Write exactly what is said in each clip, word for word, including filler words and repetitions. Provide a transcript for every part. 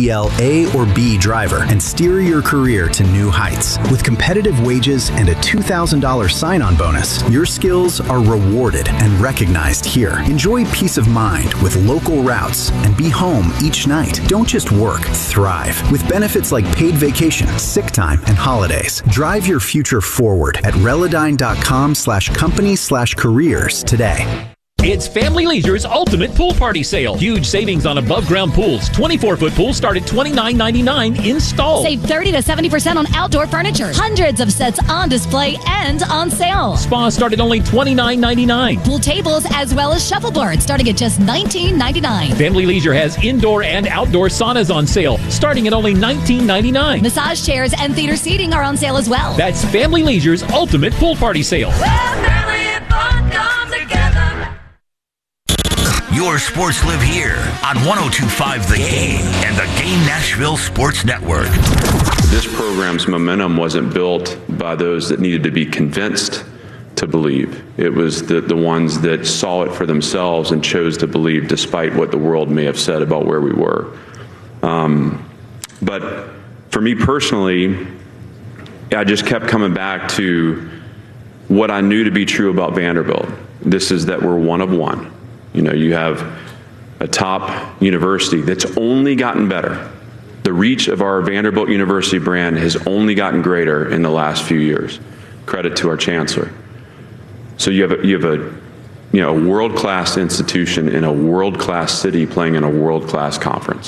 L A or B driver and steer your career to new heights. With competitive wages and a two thousand dollars sign-on bonus, your skills are rewarded and recognized here. Enjoy peace of mind with local routes and be home each night. Don't just work, thrive. With benefits like paid vacation, sick time, and holidays. Drive your future forward at Relodyne.com slash company slash careers today. It's Family Leisure's ultimate pool party sale. Huge savings on above-ground pools. twenty-four foot pools start at twenty-nine ninety-nine installed. Save thirty to seventy percent on outdoor furniture. Hundreds of sets on display and on sale. Spas start at only twenty-nine ninety-nine. Pool tables as well as shuffleboards starting at just nineteen ninety-nine. Family Leisure has indoor and outdoor saunas on sale starting at only nineteen ninety-nine. Massage chairs and theater seating are on sale as well. That's Family Leisure's ultimate pool party sale. Where family and fun come together. Your sports live here on one oh two point five The Game and the Game Nashville Sports Network. This program's momentum wasn't built by those that needed to be convinced to believe. It was the, the ones that saw it for themselves and chose to believe despite what the world may have said about where we were. Um, but for me personally, I just kept coming back to what I knew to be true about Vanderbilt. This is that we're one of one. You know, you have a top university that's only gotten better. The reach of our Vanderbilt University brand has only gotten greater in the last few years. Credit to our chancellor. So you have a, you have a, you know, a world-class institution in a world-class city playing in a world-class conference.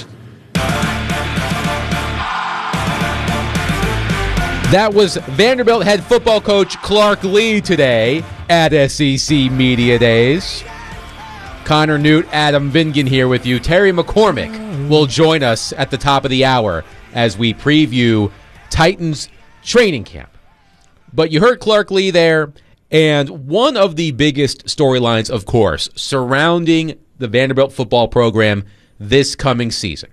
That was Vanderbilt head football coach Clark Lea today at S E C Media Days. Connor Newt, Adam Vingan here with you. Terry McCormick will join us at the top of the hour as we preview Titans training camp. But you heard Clark Lea there, and one of the biggest storylines, of course, surrounding the Vanderbilt football program this coming season.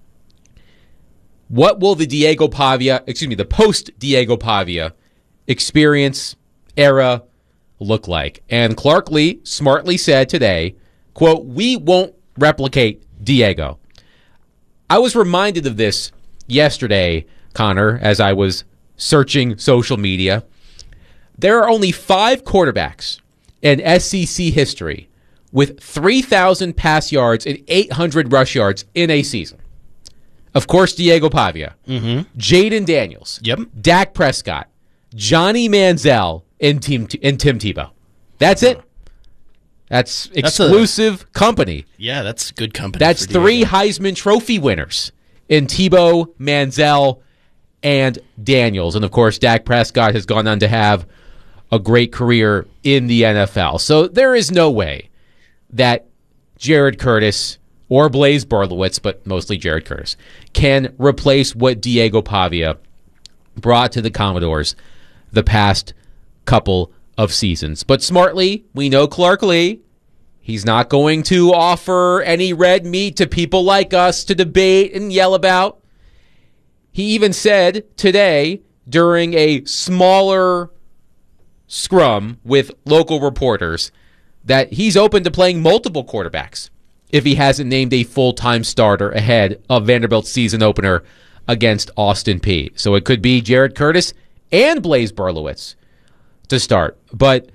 What will the Diego Pavia, excuse me, the post-Diego Pavia experience, era, look like? And Clark Lea smartly said today, quote, "We won't replicate Diego." I was reminded of this yesterday, Connor, as I was searching social media. There are only five quarterbacks in S E C history with three thousand pass yards and eight hundred rush yards in a season. Of course, Diego Pavia, mm-hmm. Jaden Daniels, yep. Dak Prescott, Johnny Manziel, and Tim, and Tim Tebow. That's it. That's exclusive that's a, company. Yeah, that's good company. That's three Heisman Trophy winners in Tebow, Manziel, and Daniels. And, of course, Dak Prescott has gone on to have a great career in the N F L. So there is no way that Jared Curtis or Blaise Berlowitz, but mostly Jared Curtis, can replace what Diego Pavia brought to the Commodores the past couple of seasons. But smartly, we know Clark Lea. He's not going to offer any red meat to people like us to debate and yell about. He even said today during a smaller scrum with local reporters that he's open to playing multiple quarterbacks if he hasn't named a full-time starter ahead of Vanderbilt's season opener against Austin Peay. So it could be Jared Curtis and Blaise Berlowitz to start. But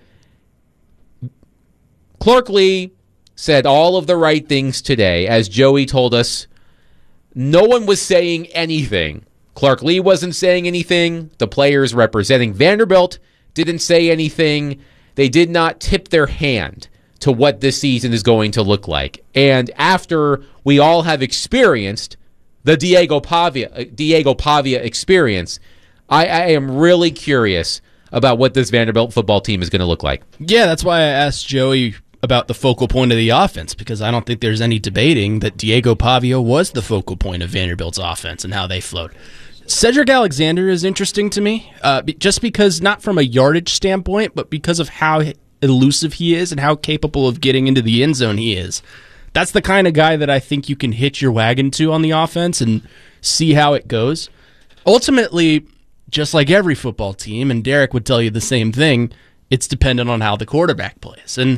Clark Lea said all of the right things today. As Joey told us, no one was saying anything. Clark Lea wasn't saying anything. The players representing Vanderbilt didn't say anything. They did not tip their hand to what this season is going to look like. And after we all have experienced the Diego Pavia, Diego Pavia experience, I, I am really curious about what this Vanderbilt football team is going to look like. Yeah, that's why I asked Joey about the focal point of the offense, because I don't think there's any debating that Diego Pavia was the focal point of Vanderbilt's offense and how they flowed. Cedric Alexander is interesting to me, uh, just because, not from a yardage standpoint, but because of how elusive he is and how capable of getting into the end zone he is. That's the kind of guy that I think you can hitch your wagon to on the offense and see how it goes. Ultimately, just like every football team, and Derek would tell you the same thing, it's dependent on how the quarterback plays. And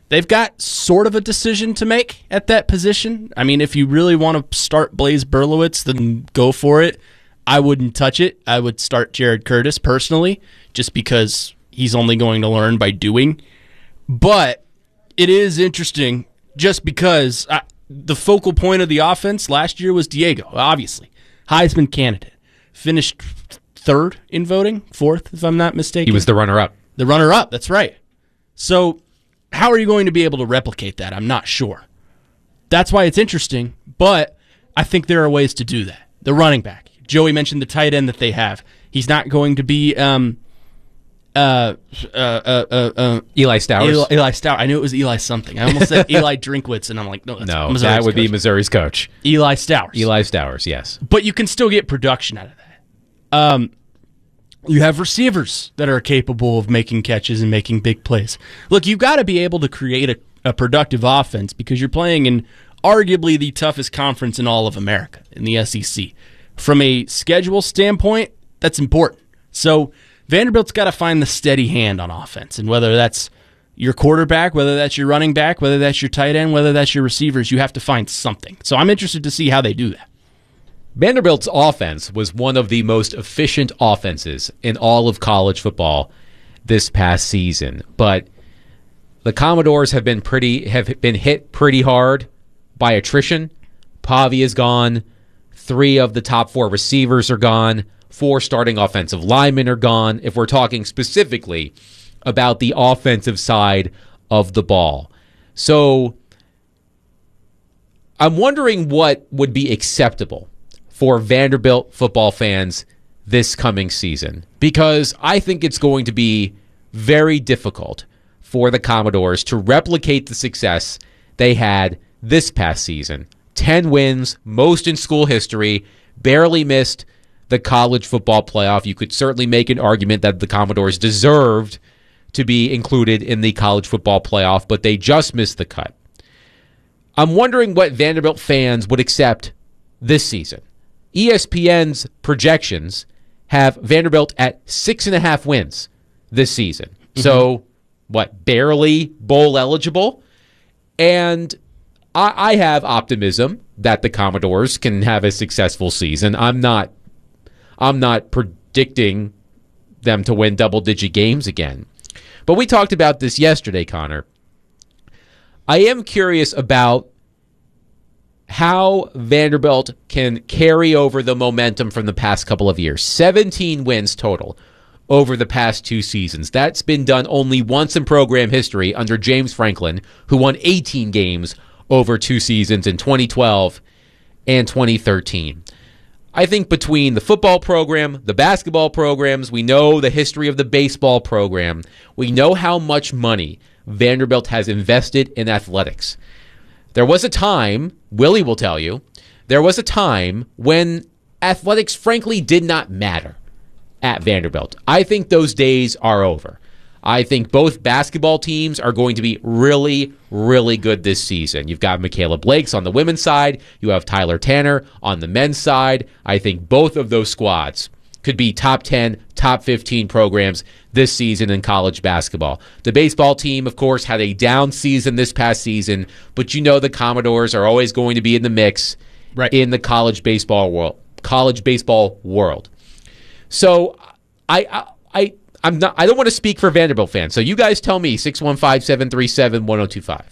They've got sort of a decision to make at that position. I mean, if you really want to start Blaise Berlowitz, then go for it. I wouldn't touch it. I would start Jared Curtis personally, just because he's only going to learn by doing. But it is interesting just because I, the focal point of the offense last year was Diego, obviously. Heisman candidate. Finished third in voting, fourth, if I'm not mistaken. He was the runner-up. The runner-up, that's right. So how are you going to be able to replicate that? I'm not sure. That's why it's interesting, but I think there are ways to do that. The running back. Joey mentioned the tight end that they have. He's not going to be um, uh, uh, uh, uh, uh, Eli Stowers. Eli, Eli Stowers. I knew it was Eli something. I almost said Eli Drinkwitz, and I'm like, no, that's No, Missouri's that would coach. be Missouri's coach. Eli Stowers. Eli Stowers, yes. But you can still get production out of that. Um, you have receivers that are capable of making catches and making big plays. Look, you've got to be able to create a, a productive offense because you're playing in arguably the toughest conference in all of America, in the S E C. From a schedule standpoint, that's important. So Vanderbilt's got to find the steady hand on offense, and whether that's your quarterback, whether that's your running back, whether that's your tight end, whether that's your receivers, you have to find something. So I'm interested to see how they do that. Vanderbilt's offense was one of the most efficient offenses in all of college football this past season, but the Commodores have been pretty have been hit pretty hard by attrition. Pavia is gone. Three of the top four receivers are gone. Four starting offensive linemen are gone. If we're talking specifically about the offensive side of the ball, so I'm wondering what would be acceptable for Vanderbilt football fans this coming season, because I think it's going to be very difficult for the Commodores to replicate the success they had this past season. ten wins, most in school history, barely missed the college football playoff. You could certainly make an argument that the Commodores deserved to be included in the college football playoff, but they just missed the cut. I'm wondering what Vanderbilt fans would accept this season. E S P N's projections have Vanderbilt at six and a half wins this season. Mm-hmm. So, what, barely bowl eligible? And I, I have optimism that the Commodores can have a successful season. I'm not, I'm not predicting them to win double-digit games again. But we talked about this yesterday, Connor. I am curious about how Vanderbilt can carry over the momentum from the past couple of years. seventeen wins total over the past two seasons. That's been done only once in program history under James Franklin, who won eighteen games over two seasons in twenty twelve and twenty thirteen. I think between the football program, the basketball programs, we know the history of the baseball program, we know how much money Vanderbilt has invested in athletics. There was a time, Willie will tell you, there was a time when athletics frankly did not matter at Vanderbilt. I think those days are over. I think both basketball teams are going to be really, really good this season. You've got Michaela Blakes on the women's side. You have Tyler Tanner on the men's side. I think both of those squads could be top ten, top fifteen programs this season in college basketball. The baseball team, of course, had a down season this past season, but you know the Commodores are always going to be in the mix right. in the college baseball world. College baseball world. So I, I, I I'm not. I don't want to speak for Vanderbilt fans. So you guys tell me, six one five, seven three seven, one oh two five.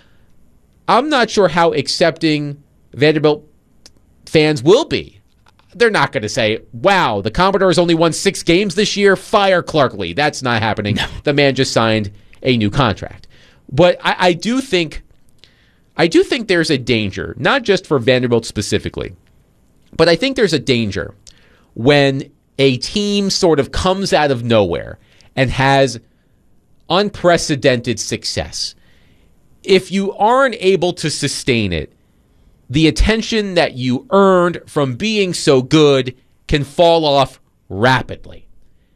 I'm not sure how accepting Vanderbilt fans will be. They're not going to say, wow, the Commodores only won six games this year. Fire Clark Lee. That's not happening. No. The man just signed a new contract. But I, I do think I do think there's a danger, not just for Vanderbilt specifically, but I think there's a danger when a team sort of comes out of nowhere and has unprecedented success. If you aren't able to sustain it, the attention that you earned from being so good can fall off rapidly.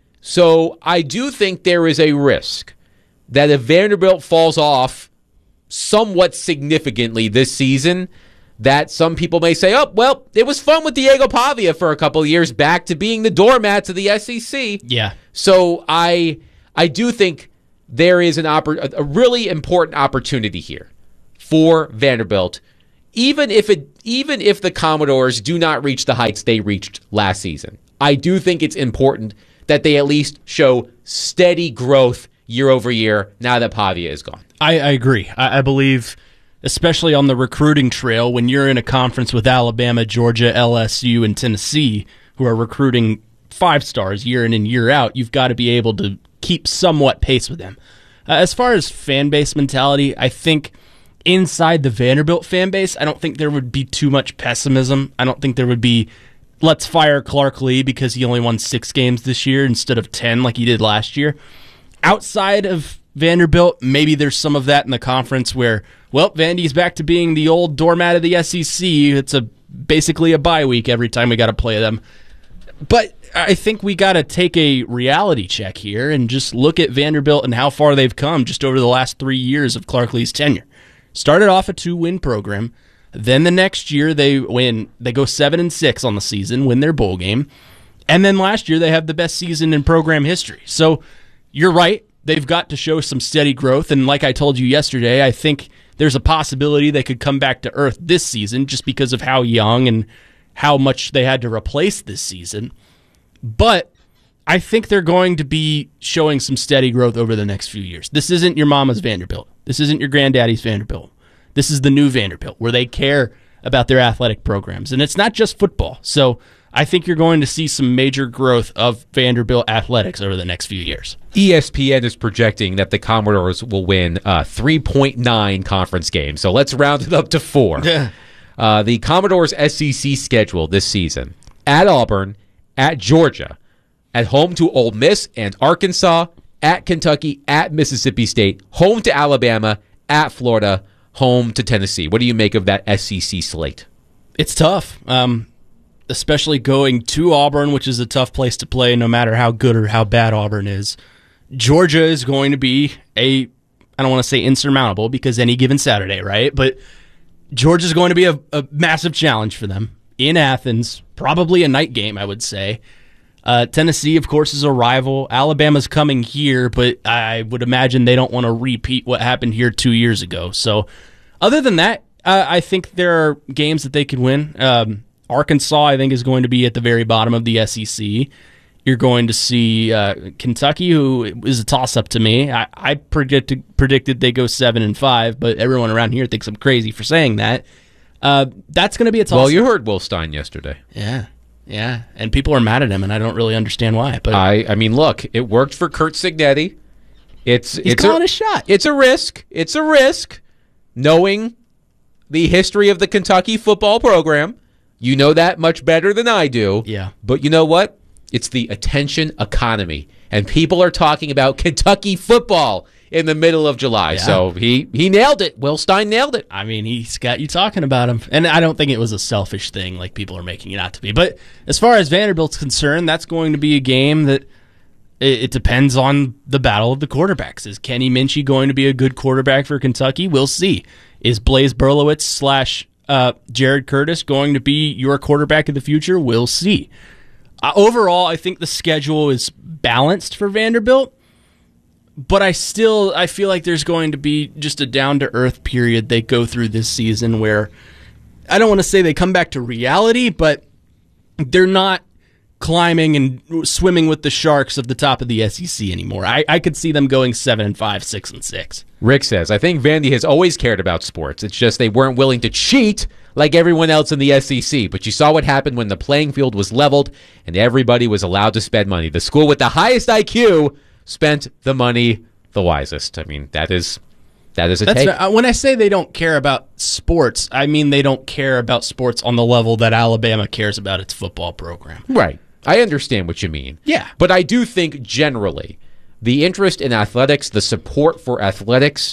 So I do think there is a risk that if Vanderbilt falls off somewhat significantly this season, that some people may say, oh, well, it was fun with Diego Pavia for a couple of years back to being the doormats of the S E C. Yeah. So I I do think there is an oppor- a really important opportunity here for Vanderbilt, even if it even if the Commodores do not reach the heights they reached last season. I do think it's important that they at least show steady growth year over year now that Pavia is gone. I, I agree. I, I believe, especially on the recruiting trail, when you're in a conference with Alabama, Georgia, L S U, and Tennessee, who are recruiting five stars year in and year out, you've got to be able to keep somewhat pace with them. Uh, as far as fan base mentality, I think inside the Vanderbilt fan base, I don't think there would be too much pessimism. I don't think there would be, let's fire Clark Lee because he only won six games this year instead of ten like he did last year. Outside of Vanderbilt, maybe there's some of that in the conference where, well, Vandy's back to being the old doormat of the S E C. It's a basically a bye week every time we got to play them. But I think we got to take a reality check here and just look at Vanderbilt and how far they've come just over the last three years of Clark Lee's tenure. Started off a two-win program. Then the next year they win. They go seven and six on the season, win their bowl game, and then last year they have the best season in program history. So you're right. They've got to show some steady growth, and like I told you yesterday, I think there's a possibility they could come back to earth this season just because of how young and how much they had to replace this season. But I think they're going to be showing some steady growth over the next few years. This isn't your mama's Vanderbilt. This isn't your granddaddy's Vanderbilt. This is the new Vanderbilt, where they care about their athletic programs. And it's not just football. So I think you're going to see some major growth of Vanderbilt athletics over the next few years. E S P N is projecting that the Commodores will win uh, three point nine conference games. So let's round it up to four. uh, the Commodores' S E C schedule this season: at Auburn, at Georgia, at home to Ole Miss and Arkansas, at Kentucky, at Mississippi State, home to Alabama, at Florida, home to Tennessee. What do you make of that S E C slate? It's tough, um, especially going to Auburn, which is a tough place to play no matter how good or how bad Auburn is. Georgia is going to be a, I don't want to say insurmountable because any given Saturday, right? But Georgia is going to be a, a massive challenge for them in Athens, probably a night game, I would say. Uh, Tennessee, of course, is a rival. Alabama's coming here, but I would imagine they don't want to repeat what happened here two years ago. So other than that, uh, I think there are games that they could win. Um, Arkansas, I think, is going to be at the very bottom of the S E C. You're going to see uh, Kentucky, who is a toss-up to me. I, I predicted, predicted they go seven and five, but everyone around here thinks I'm crazy for saying that. Uh, that's going to be a toss-up. Well, you heard Will Stein yesterday. Yeah. Yeah, and people are mad at him, and I don't really understand why. But I, I mean, look, it worked for Kurt Cignetti. It's he's it's calling a, a shot. It's a risk. It's a risk. Knowing the history of the Kentucky football program, you know that much better than I do. Yeah. But you know what? It's the attention economy, and people are talking about Kentucky football in the middle of July. Yeah. So he, he nailed it. Will Stein nailed it. I mean, he's got you talking about him. And I don't think it was a selfish thing like people are making it out to be. But as far as Vanderbilt's concerned, that's going to be a game that it, it depends on the battle of the quarterbacks. Is Kenny Minchey going to be a good quarterback for Kentucky? We'll see. Is Blaise Berlowitz slash uh, Jared Curtis going to be your quarterback of the future? We'll see. Uh, overall, I think the schedule is balanced for Vanderbilt. But I still, I feel like there's going to be just a down-to-earth period they go through this season where, I don't want to say they come back to reality, but they're not climbing and swimming with the sharks of the top of the S E C anymore. I, I could see them going seven and five, six and six. Rick says, I think Vandy has always cared about sports. It's just they weren't willing to cheat like everyone else in the S E C. But you saw what happened when the playing field was leveled and everybody was allowed to spend money. The school with the highest I Q spent the money the wisest. I mean, that is that is a That's take. right. When I say they don't care about sports, I mean they don't care about sports on the level that Alabama cares about its football program. Right. I understand what you mean. Yeah. But I do think generally the interest in athletics, the support for athletics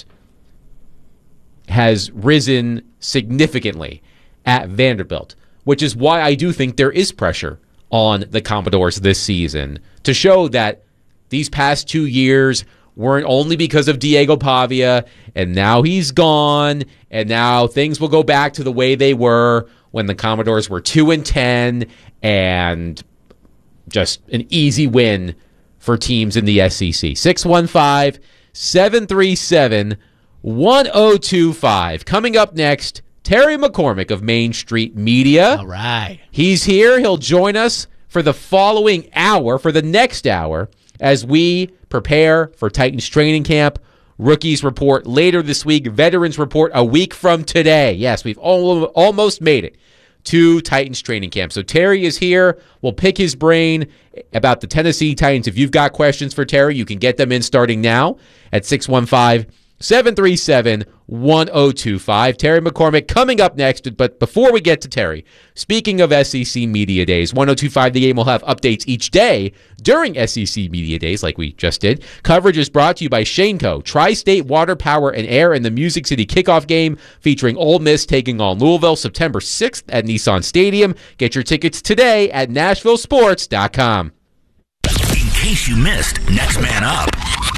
has risen significantly at Vanderbilt, which is why I do think there is pressure on the Commodores this season to show that these past two years weren't only because of Diego Pavia, and now he's gone, and now things will go back to the way they were when the Commodores were two and ten, and just an easy win for teams in the S E C. six one five, seven three seven, one oh two five. Coming up next, Terry McCormick of Main Street Media. All right. He's here. He'll join us for the following hour, for the next hour, as we prepare for Titans training camp. Rookies report later this week. Veterans report a week from today. Yes, we've all, almost made it to Titans training camp. So Terry is here. We'll pick his brain about the Tennessee Titans. If you've got questions for Terry, you can get them in starting now at six one five, seven three seven, one oh two five. Terry McCormick coming up next. But before we get to Terry, speaking of S E C Media Days, one oh two five The Game will have updates each day during S E C Media Days like we just did. Coverage is brought to you by Shaneco, Tri-State Water, Power, and Air, in the Music City kickoff game featuring Ole Miss taking on Louisville September sixth at Nissan Stadium. Get your tickets today at nashville sports dot com. In case you missed Next Man Up.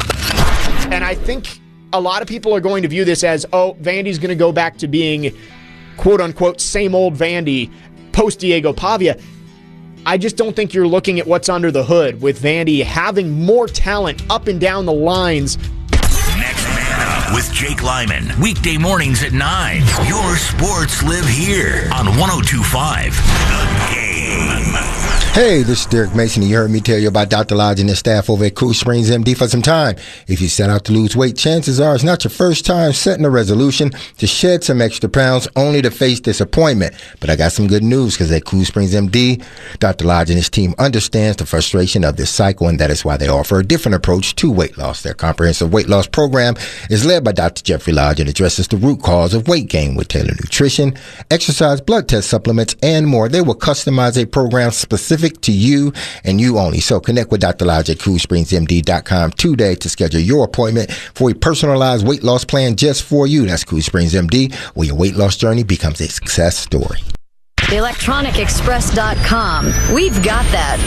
And I think a lot of people are going to view this as, oh, Vandy's going to go back to being, quote-unquote, same old Vandy post-Diego Pavia. I just don't think you're looking at what's under the hood with Vandy having more talent up and down the lines. Next Man Up with Jake Lyman. Weekday mornings at nine. Your sports live here on one oh two five The Game. Hey, this is Derek Mason, and you heard me tell you about Doctor Lodge and his staff over at Cool Springs M D for some time. If you set out to lose weight, chances are it's not your first time setting a resolution to shed some extra pounds only to face disappointment. But I got some good news, because at Cool Springs M D, Doctor Lodge and his team understands the frustration of this cycle, and that is why they offer a different approach to weight loss. Their comprehensive weight loss program is led by Doctor Jeffrey Lodge and addresses the root cause of weight gain with tailored nutrition, exercise, blood test supplements, and more. They will customize a program specific to you and you only. So connect with Doctor Lodge at cool springs m d dot com today to schedule your appointment for a personalized weight loss plan just for you. That's Cool Springs M D, where your weight loss journey becomes a success story. the electronic express dot com. We've got that.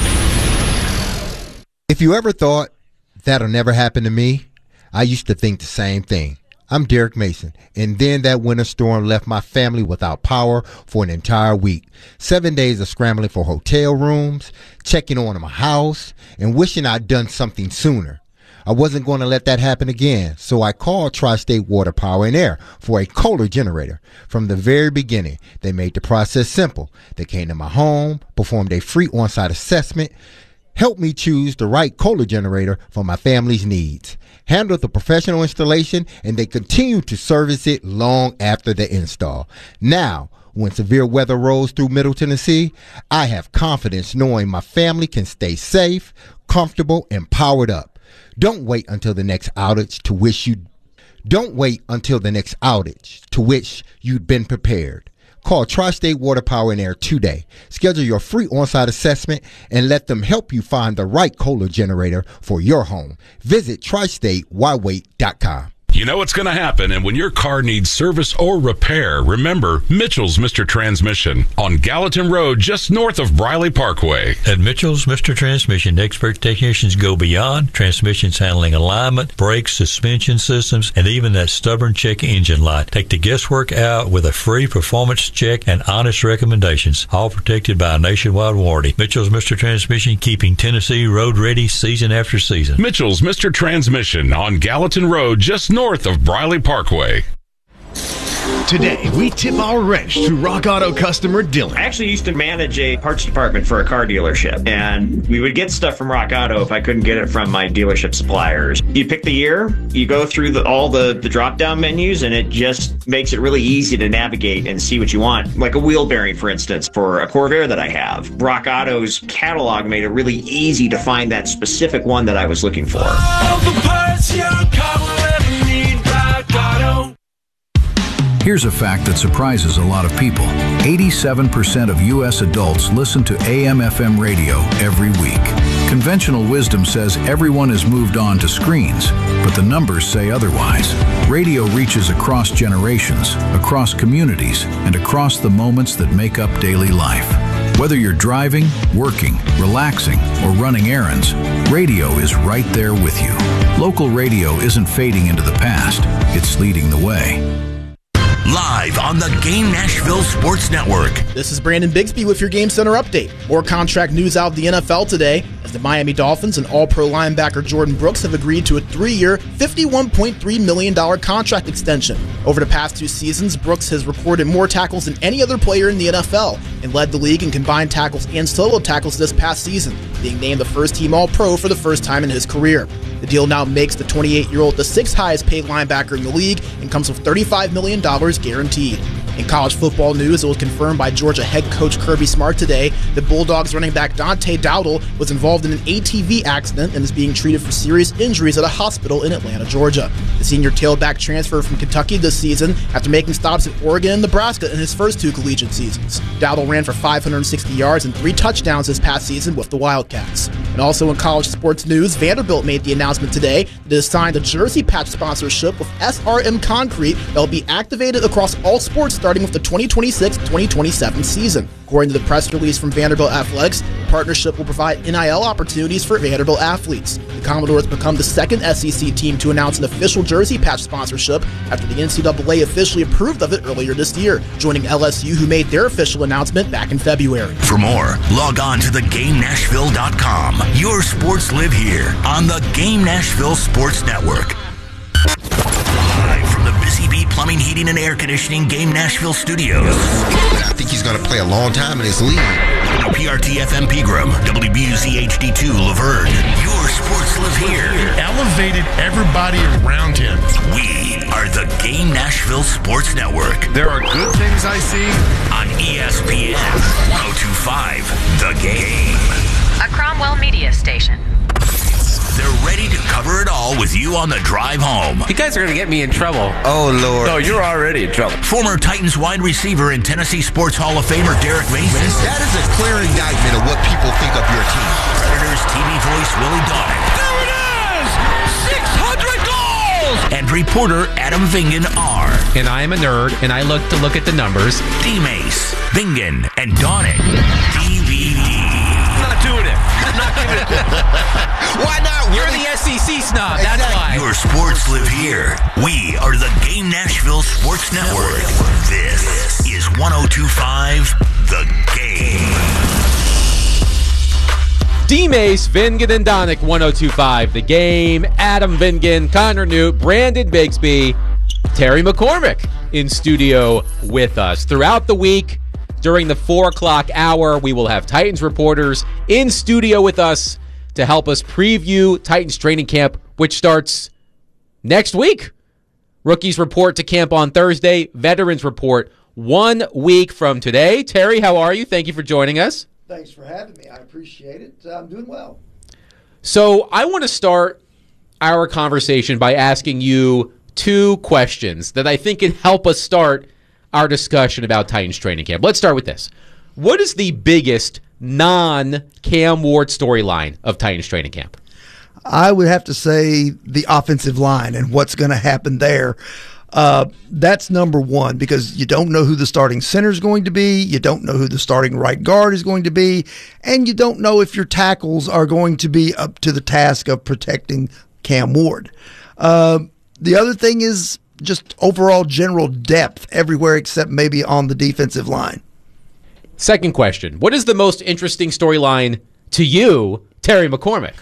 If you ever thought that'll never happen to me, I used to think the same thing. I'm Derek Mason, and then that winter storm left my family without power for an entire week. Seven days of scrambling for hotel rooms, checking on my house, and wishing I'd done something sooner. I wasn't going to let that happen again, so I called Tri-State Water, Power, and Air for a Kohler generator. From the very beginning, they made the process simple. They came to my home, performed a free on-site assessment, helped me choose the right Kohler generator for my family's needs, handled the professional installation, and they continue to service it long after the install. Now, when severe weather rolls through Middle Tennessee, I have confidence knowing my family can stay safe, comfortable, and powered up. Don't wait until the next outage to wish you Don't wait until the next outage to which you'd been prepared. Call Tri-State Water, Power, and Air today. Schedule your free on-site assessment and let them help you find the right Kohler generator for your home. Visit tri state why wait dot com. You know what's going to happen, and when your car needs service or repair, remember Mitchell's Mister Transmission on Gallatin Road, just north of Briley Parkway. At Mitchell's Mister Transmission, expert technicians go beyond transmissions handling alignment, brakes, suspension systems, and even that stubborn check engine light. Take the guesswork out with a free performance check and honest recommendations, all protected by a nationwide warranty. Mitchell's Mister Transmission, keeping Tennessee road ready season after season. Mitchell's Mister Transmission on Gallatin Road, just north north of Briley Parkway. Today, we tip our wrench to Rock Auto customer Dylan. I actually used to manage a parts department for a car dealership, and we would get stuff from Rock Auto if I couldn't get it from my dealership suppliers. You pick the year, you go through the, all the, the drop-down menus, and it just makes it really easy to navigate and see what you want. Like a wheel bearing, for instance, for a Corvair that I have. Rock Auto's catalog made it really easy to find that specific one that I was looking for. All the parts your car will ever need, Rock Auto. Here's a fact that surprises a lot of people. eighty-seven percent of U S adults listen to A M F M radio every week. Conventional wisdom says everyone has moved on to screens, but the numbers say otherwise. Radio reaches across generations, across communities, and across the moments that make up daily life. Whether you're driving, working, relaxing, or running errands, radio is right there with you. Local radio isn't fading into the past, it's leading the way. Live on the Game Nashville Sports Network. This is Brandon Bigsby with your Game Center update. More contract news out of the N F L today, as the Miami Dolphins and All-Pro linebacker Jordan Brooks have agreed to a three-year, fifty-one point three million dollars contract extension. Over the past two seasons, Brooks has recorded more tackles than any other player in the N F L and led the league in combined tackles and solo tackles this past season, being named the first-team All-Pro for the first time in his career. The deal now makes the twenty-eight-year-old the sixth highest-paid linebacker in the league and comes with thirty-five million dollars guaranteed. In college football news, it was confirmed by Georgia head coach Kirby Smart today that Bulldogs running back Dante Dowdle was involved in an A T V accident and is being treated for serious injuries at a hospital in Atlanta, Georgia. The senior tailback transferred from Kentucky this season after making stops at Oregon and Nebraska in his first two collegiate seasons. Dowdle ran for five hundred sixty yards and three touchdowns this past season with the Wildcats. And also in college sports news, Vanderbilt made the announcement today that it has signed a jersey patch sponsorship with S R M Concrete that will be activated across all sports starting with the twenty twenty-six twenty twenty-seven season. According to the press release from Vanderbilt Athletics, the partnership will provide N I L opportunities for Vanderbilt athletes. The Commodores become the second S E C team to announce an official jersey patch sponsorship after the N C double A officially approved of it earlier this year, joining L S U, who made their official announcement back in February. For more, log on to the game nashville dot com. Your sports live here on the Game Nashville Sports Network. Live from the Busy Bee Plumbing, Heating, and Air Conditioning Game Nashville Studios. I think he's going to play a long time in this league. W P R T F M Pegram, W B U Z H D two Laverne. Your sports live here. Elevated everybody around him. We are the Game Nashville Sports Network. There are good things I see on E S P N one oh two point five. The Game. A Cromwell media station. They're ready to cover it all with you on the drive home. You guys are going to get me in trouble. Oh, Lord. No, you're already in trouble. Former Titans wide receiver and Tennessee Sports Hall of Famer Derek Mason. That is a clear indictment of what people think of your team. Predators T V voice Willie Donick. There it is! six hundred goals! And reporter Adam Vingan are. And I am a nerd, and I look to look at the numbers. D-Mace, Vingan, and Donick. D V D. I'm not doing it. I'm not giving it. Why not? You're the S E C snob. That's why. Your sports live here. We are the Game Nashville Sports Network. This is one oh two point five The Game. D-Mace, Vingan, and Donick, one oh two point five The Game. Adam Vingan, Connor Newt, Brandon Bigsby, Terry McCormick in studio with us. Throughout the week, during the four o'clock hour, we will have Titans reporters in studio with us to help us preview Titans training camp, which starts next week. Rookies report to camp on Thursday. Veterans report one week from today. Terry, how are you? Thank you for joining us. Thanks for having me. I appreciate it. I'm doing well. So I want to start our conversation by asking you two questions that I think can help us start our discussion about Titans training camp. Let's start with this. What is the biggest non-Cam Ward storyline of Titans training camp? I would have to say the offensive line and what's going to happen there. Uh, that's number one, because you don't know who the starting center is going to be. You don't know who the starting right guard is going to be. And you don't know if your tackles are going to be up to the task of protecting Cam Ward. Uh, the other thing is just overall general depth everywhere except maybe on the defensive line. Second question. What is the most interesting storyline to you, Terry McCormick?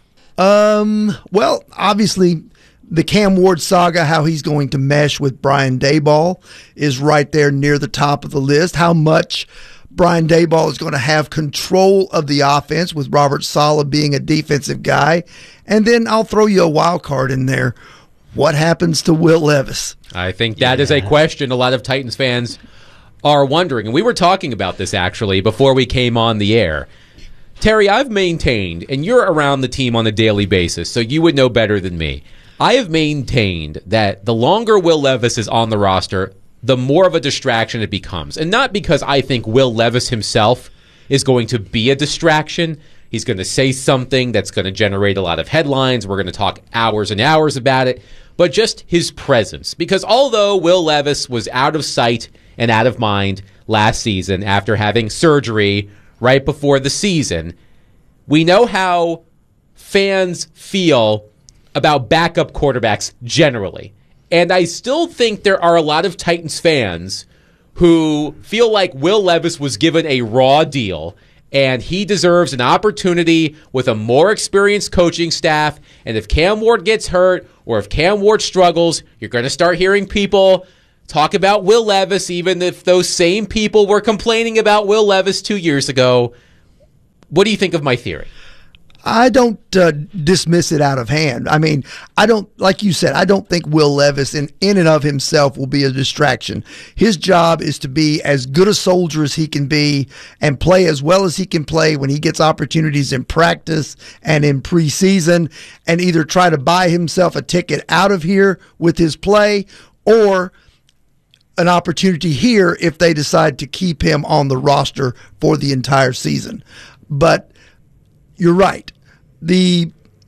um. Well, obviously, the Cam Ward saga, how he's going to mesh with Brian Daboll, is right there near the top of the list. How much Brian Daboll is going to have control of the offense with Robert Saleh being a defensive guy. And then I'll throw you a wild card in there. What happens to Will Levis? I think that yeah. is a question a lot of Titans fans are wondering. And we were talking about this, actually, before we came on the air. Terry, I've maintained, and you're around the team on a daily basis, so you would know better than me. I have maintained that the longer Will Levis is on the roster, the more of a distraction it becomes. And not because I think Will Levis himself is going to be a distraction. He's going to say something that's going to generate a lot of headlines. We're going to talk hours and hours about it. But just his presence. Because although Will Levis was out of sight and out of mind last season after having surgery right before the season, we know how fans feel about backup quarterbacks generally. And I still think there are a lot of Titans fans who feel like Will Levis was given a raw deal and he deserves an opportunity with a more experienced coaching staff. And if Cam Ward gets hurt or if Cam Ward struggles, you're going to start hearing people talk about Will Levis, even if those same people were complaining about Will Levis two years ago. What do you think of my theory? I don't uh, dismiss it out of hand. I mean, I don't, like you said, I don't think Will Levis in, in and of himself will be a distraction. His job is to be as good a soldier as he can be and play as well as he can play when he gets opportunities in practice and in preseason, and either try to buy himself a ticket out of here with his play or an opportunity here if they decide to keep him on the roster for the entire season. But you're right. The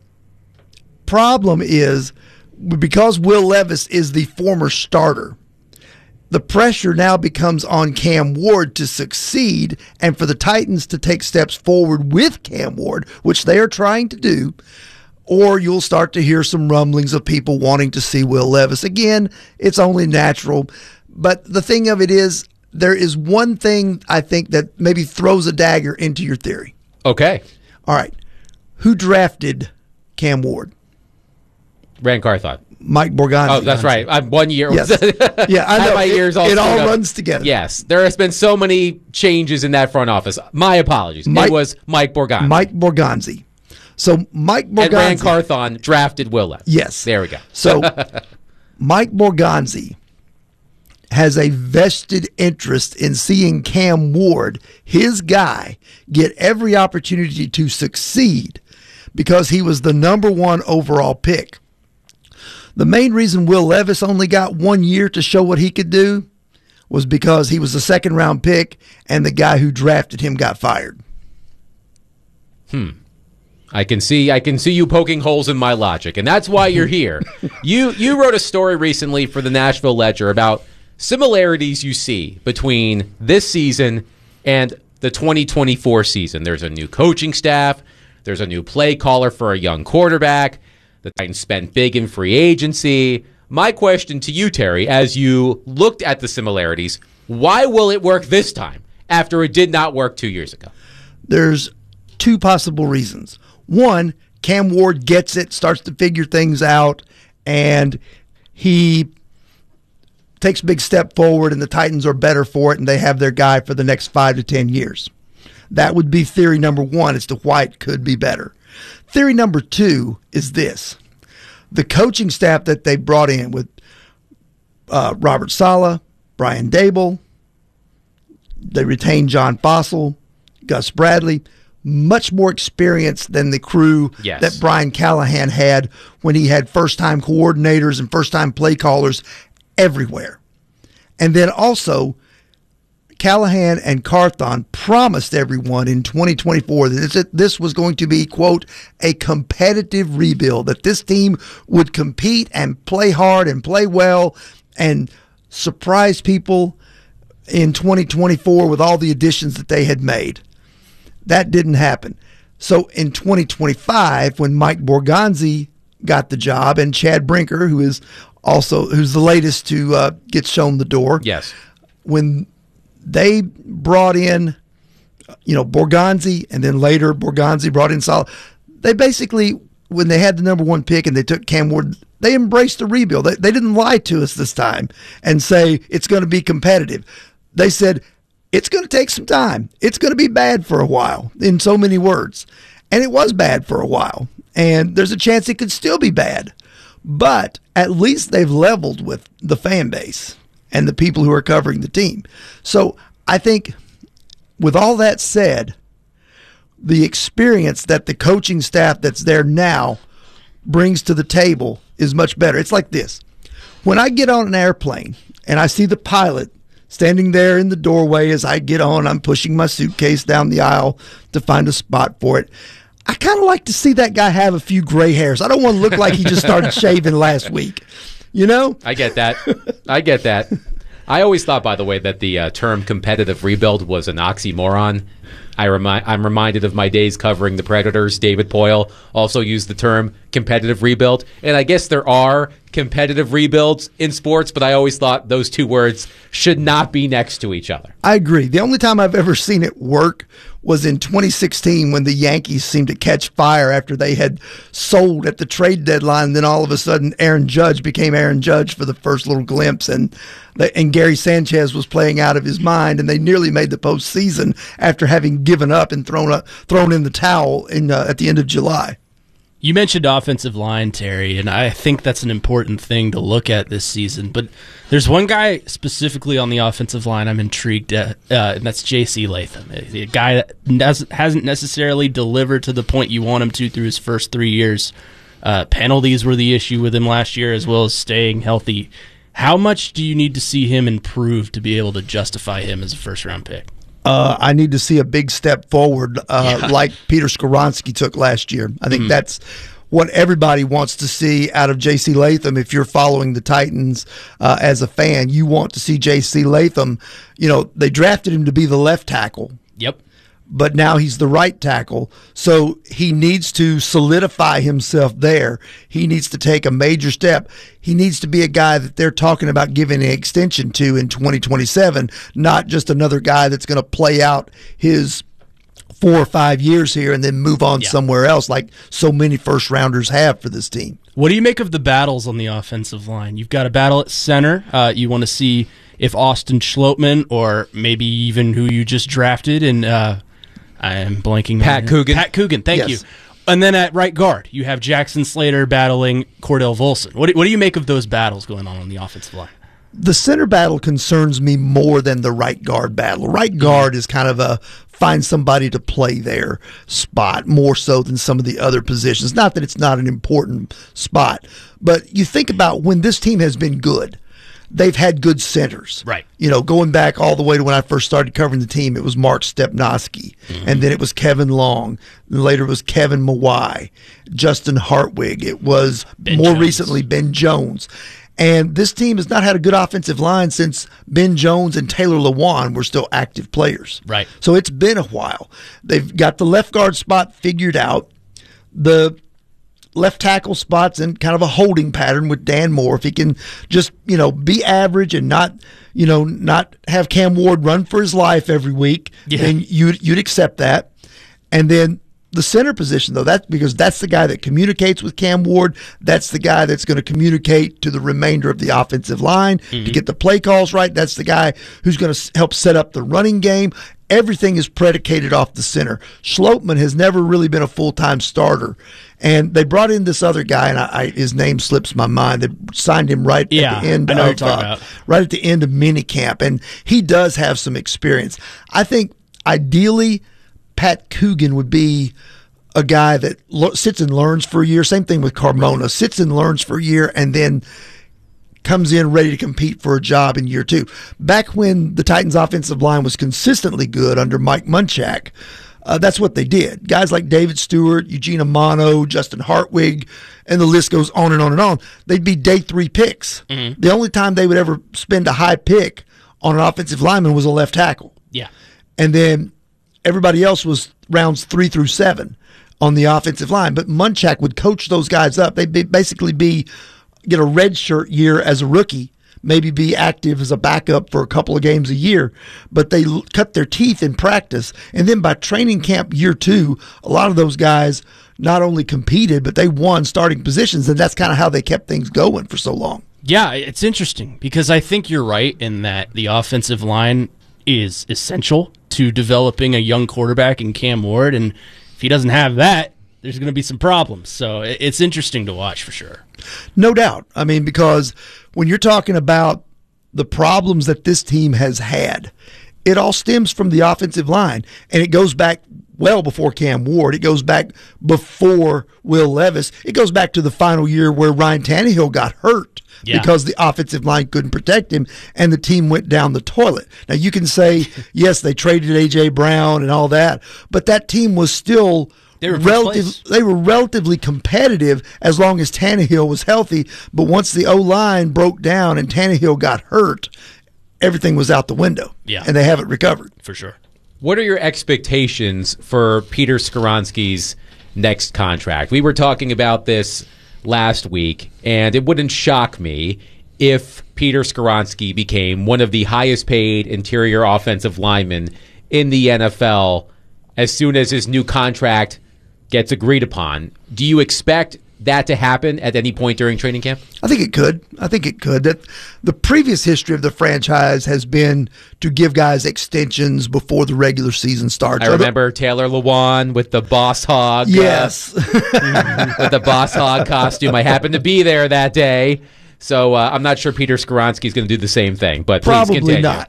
problem is because Will Levis is the former starter, the pressure now becomes on Cam Ward to succeed and for the Titans to take steps forward with Cam Ward, which they are trying to do, or you'll start to hear some rumblings of people wanting to see Will Levis. Again, it's only natural. But the thing of it is, there is one thing I think that maybe throws a dagger into your theory. Okay. All right. Who drafted Cam Ward? Rand Carthon. Mike Borgonzi. Oh, that's right. I'm one year. Yes. Yeah, I know. My It, ears all it all screwed up. runs together. Yes. There has been so many changes in that front office. My apologies. Mike- it was Mike Borgonzi. Mike Borgonzi. So Mike Borgonzi. And Rand Carthon drafted Will Levis. Yes. There we go. So Mike Borgonzi has a vested interest in seeing Cam Ward, his guy, get every opportunity to succeed because he was the number one overall pick. The main reason Will Levis only got one year to show what he could do was because he was a second round pick and the guy who drafted him got fired. Hmm. I can see I can see you poking holes in my logic, and that's why you're here. you you wrote a story recently for the Nashville Ledger about similarities you see between this season and the twenty twenty-four season. There's a new coaching staff. There's a new play caller for a young quarterback. The Titans spent big in free agency. My question to you, Terry, as you looked at the similarities, why will it work this time after it did not work two years ago? There's two possible reasons. One, Cam Ward gets it, starts to figure things out, and he takes a big step forward, and the Titans are better for it, and they have their guy for the next five to ten years. That would be theory number one as to why it could be better. Theory number two is this. The coaching staff that they brought in with uh, Robert Saleh, Brian Dable, they retained John Fossil, Gus Bradley, much more experience than the crew Yes. that Brian Callahan had when he had first-time coordinators and first-time play callers everywhere. And then also, Callahan and Carthon promised everyone in twenty twenty-four that this, this was going to be, quote, a competitive rebuild, that this team would compete and play hard and play well and surprise people in twenty twenty-four with all the additions that they had made. That didn't happen. So in twenty twenty-five, when Mike Borgonzi got the job and Chad Brinker, who is also who's the latest to uh, get shown the door, yes, when they brought in, you know, Borgonzi, and then later Borgonzi brought in Saleh, they basically, when they had the number one pick and they took Cam Ward, they embraced the rebuild. They, they didn't lie to us this time and say it's going to be competitive. They said, it's going to take some time. It's going to be bad for a while, in so many words. And it was bad for a while. And there's a chance it could still be bad. But at least they've leveled with the fan base and the people who are covering the team. So I think with all that said, the experience that the coaching staff that's there now brings to the table is much better. It's like this. When I get on an airplane and I see the pilot standing there in the doorway as I get on, I'm pushing my suitcase down the aisle to find a spot for it. I kind of like to see that guy have a few gray hairs. I don't want to look like he just started shaving last week. You know? I get that. I get that. I always thought, by the way, that the uh, term competitive rebuild was an oxymoron. I remi- I'm reminded of my days covering the Predators. David Poyle also used the term competitive rebuild. And I guess there are competitive rebuilds in sports, but I always thought those two words should not be next to each other. I agree. The only time I've ever seen it work was in twenty sixteen when the Yankees seemed to catch fire after they had sold at the trade deadline. And then all of a sudden, Aaron Judge became Aaron Judge for the first little glimpse, and the, and Gary Sanchez was playing out of his mind, and they nearly made the postseason after having given up and thrown a, thrown in the towel in uh, at the end of July. You mentioned offensive line, Terry, and I think that's an important thing to look at this season. But there's one guy specifically on the offensive line I'm intrigued at, uh, and that's J C Latham, a guy that hasn't necessarily delivered to the point you want him to through his first three years. Uh, penalties were the issue with him last year, as well as staying healthy. How much do you need to see him improve to be able to justify him as a first-round pick? Uh, I need to see a big step forward uh, Yeah. like Peter Skoronski took last year. I think Mhm. that's what everybody wants to see out of J C Latham. If you're following the Titans uh, as a fan, you want to see J C Latham. You know, they drafted him to be the left tackle. Yep. But now he's the right tackle, so he needs to solidify himself there. He needs to take a major step. He needs to be a guy that they're talking about giving an extension to in twenty twenty-seven, not just another guy that's going to play out his four or five years here and then move on Yeah. somewhere else like so many first-rounders have for this team. What do you make of the battles on the offensive line? You've got a battle at center. Uh, you want to see if Austin Schlottman or maybe even who you just drafted and uh, I am blanking. Pat on Coogan. Pat Coogan, thank Yes. you. And then at right guard, you have Jackson Slater battling Cordell Volson. What do, what do you make of those battles going on on the offensive line? The center battle concerns me more than the right guard battle. Right guard is kind of a find somebody to play their spot more so than some of the other positions. Not that it's not an important spot, but you think about when this team has been good, they've had good centers. Right. You know, going back all the way to when I first started covering the team, it was Mark Stepnoski, Mm-hmm. and then it was Kevin Long, and later it was Kevin Mawai, Justin Hartwig. It was Ben more Jones. recently Ben Jones. And this team has not had a good offensive line since Ben Jones and Taylor Lewan were still active players. Right. So it's been a while. They've got the left guard spot figured out. The left tackle spot's in kind of a holding pattern with Dan Moore. If he can just, you know, be average and not, you know, not have Cam Ward run for his life every week, Yeah. then you'd, you'd accept that. And then the center position, though, that's because that's the guy that communicates with Cam Ward. That's the guy that's going to communicate to the remainder of the offensive line to get the play calls right. That's the guy who's going to help set up the running game. Everything is predicated off the center. Schlottman has never really been a full-time starter. And they brought in this other guy, and I, I, his name slips my mind. They signed him right Yeah, at the end I know of what you're talking uh, about. right at the end of minicamp, and he does have some experience. I think ideally Pat Coogan would be a guy that lo- sits and learns for a year. Same thing with Carmona. Sits and learns for a year and then comes in ready to compete for a job in year two. Back when the Titans' offensive line was consistently good under Mike Munchak, uh, that's what they did. Guys like David Stewart, Eugene Amano, Justin Hartwig, and the list goes on and on and on. They'd be day three picks. Mhm. The only time they would ever spend a high pick on an offensive lineman was a left tackle. Yeah. And then everybody else was rounds three through seven on the offensive line. But Munchak would coach those guys up. They'd be, basically be get a red shirt year as a rookie, maybe be active as a backup for a couple of games a year. But they l- cut their teeth in practice. And then by training camp year two, a lot of those guys not only competed, but they won starting positions. And that's kind of how they kept things going for so long. Yeah, it's interesting because I think you're right in that the offensive line is essential to developing a young quarterback in Cam Ward, and if he doesn't have that, there's going to be some problems. So it- it's interesting to watch for sure. No doubt. I mean, because when you're talking about the problems that this team has had, it all stems from the offensive line, and it goes back well before Cam Ward. It goes back before Will Levis. It goes back to the final year where Ryan Tannehill got hurt Yeah. because the offensive line couldn't protect him, and the team went down the toilet. Now, you can say, yes, they traded A J. Brown and all that, but that team was still They were relative, first they were relatively competitive as long as Tannehill was healthy. But once the O-line broke down and Tannehill got hurt, everything was out the window. Yeah. And they haven't recovered. For sure. What are your expectations for Peter Skoronski's next contract? We were talking about this last week, and it wouldn't shock me if Peter Skoronski became one of the highest paid interior offensive linemen in the N F L as soon as his new contract gets agreed upon. Do you expect that to happen at any point during training camp? I think it could. I think it could. That the previous history of the franchise has been to give guys extensions before the regular season starts. I remember Taylor Lewan with the Boss Hog. Yes. Uh, with the Boss Hog costume. I happened to be there that day. So uh, I'm not sure Peter Skoronski is going to do the same thing. But please Probably continue. not.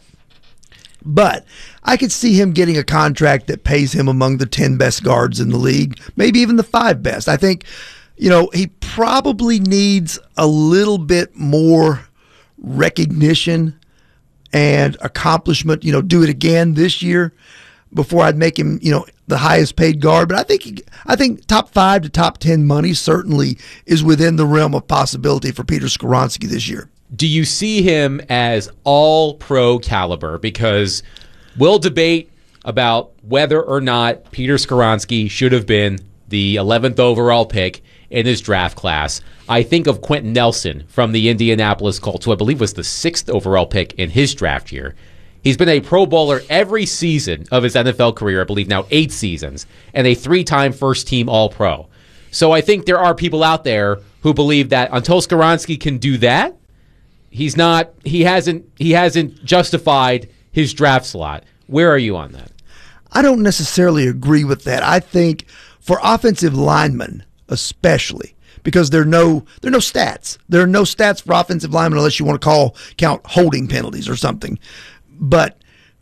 But I could see him getting a contract that pays him among the ten best guards in the league, maybe even the five best. I think, you know, he probably needs a little bit more recognition and accomplishment, you know, do it again this year before I'd make him, you know, the highest paid guard. But I think he, I think top five to top ten money certainly is within the realm of possibility for Peter Skoronski this year. Do you see him as all-pro caliber? Because we'll debate about whether or not Peter Skoronski should have been the eleventh overall pick in his draft class. I think of Quentin Nelson from the Indianapolis Colts, who I believe was the sixth overall pick in his draft year. He's been a Pro Bowler every season of his N F L career, I believe now eight seasons, and a three-time first-team All-Pro. So I think there are people out there who believe that until Skoronski can do that, he's not. He hasn't. He hasn't justified his draft slot. Where are you on that? I don't necessarily agree with that. I think for offensive linemen, especially, because there are no there are no stats. There are no stats for offensive linemen unless you want to call count holding penalties or something. But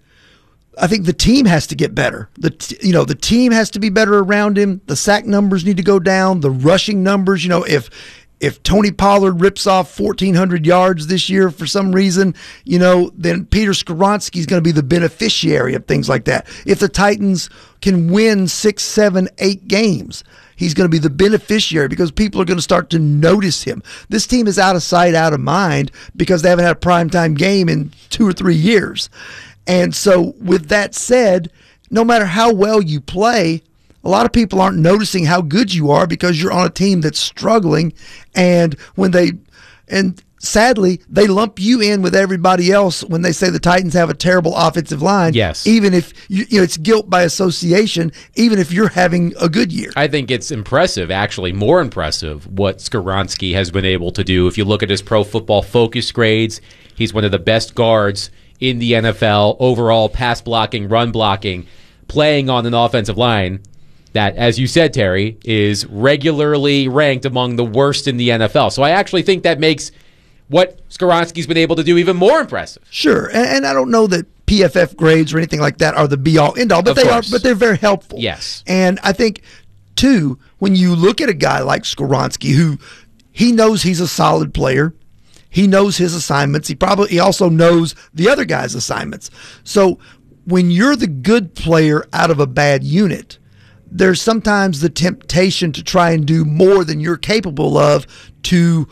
I think the team has to get better. The t- you know the team has to be better around him. The sack numbers need to go down. The rushing numbers. You know if if Tony Pollard rips off fourteen hundred yards this year for some reason, you know then Peter Skoronski is going to be the beneficiary of things like that. If the Titans can win six, seven, eight games, he's going to be the beneficiary because people are going to start to notice him. This team is out of sight, out of mind because they haven't had a primetime game in two or three years. And so with that said, no matter how well you play, a lot of people aren't noticing how good you are because you're on a team that's struggling. And when they, and sadly, they lump you in with everybody else when they say the Titans have a terrible offensive line. Yes. Even if, you, you know, it's guilt by association, even if you're having a good year. I think it's impressive, actually more impressive, what Skoronski has been able to do. If you look at his Pro Football Focus grades, he's one of the best guards in the N F L, overall pass blocking, run blocking, playing on an offensive line that, as you said, Terry, is regularly ranked among the worst in the N F L. So I actually think that makes what Skoronski's been able to do even more impressive. Sure, and, and I don't know that P F F grades or anything like that are the be-all, end-all, but Of they course. are. But they're very helpful. Yes. And I think, too, when you look at a guy like Skoronski, who he knows he's a solid player, he knows his assignments. He probably he also knows the other guy's assignments. So when you're the good player out of a bad unit, there's sometimes the temptation to try and do more than you're capable of to